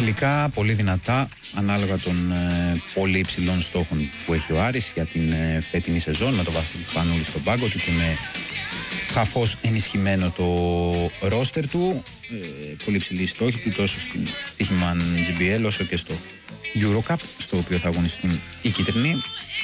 Φιλικά, πολύ δυνατά, ανάλογα των πολύ υψηλών στόχων που έχει ο Άρης για την φετινή σεζόν, με τον Βασίλη Σπανούλη στον πάγκο του, και με σαφώς ενισχυμένο το ρόστερ του. Πολύ υψηλή στόχη του, τόσο στην στοίχημα GBL όσο και στο Eurocup, στο οποίο θα αγωνιστούν οι κίτρινοι.